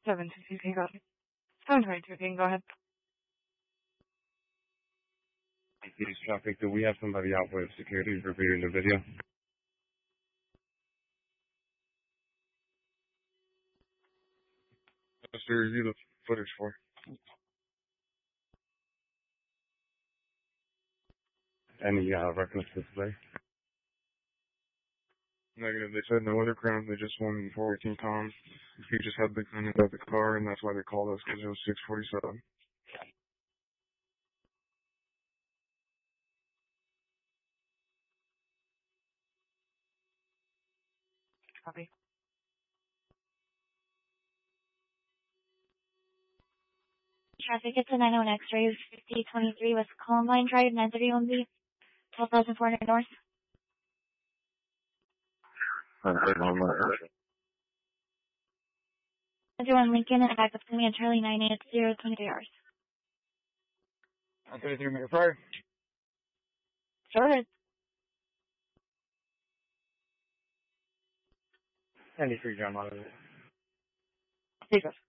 722 go ahead. 722 go ahead. East traffic, do we have somebody out with security reviewing the video? What's the review the footage for? Any reckless display? Negative. They said no other crime. They just wanted 418 Tom. He just had the gun inside the car, and that's why they called us, because it was 647. Copy. Traffic, it's a 901 X-ray, 5023 West Columbine Drive, 931B, 12,400 North. 931 Lincoln, and back up to me at Charlie 980, 23 hours. 33 minute prior. Sure. 93 John Mother. Take us.